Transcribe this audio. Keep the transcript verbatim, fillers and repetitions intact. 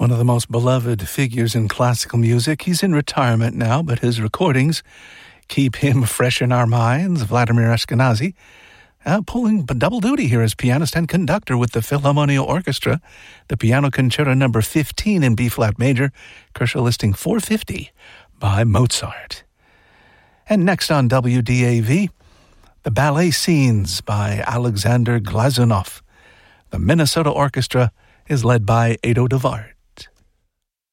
One of the most beloved figures in classical music. He's in retirement now, but his recordings keep him fresh in our minds. Vladimir Ashkenazy, uh, pulling double duty here as pianist and conductor with the Philharmonia Orchestra. The Piano Concerto number fifteen in B-flat major, Kershaw listing four fifty by Mozart. And next on W D A V, the Ballet Scenes by Alexander Glazunov. The Minnesota Orchestra is led by Edo Devard.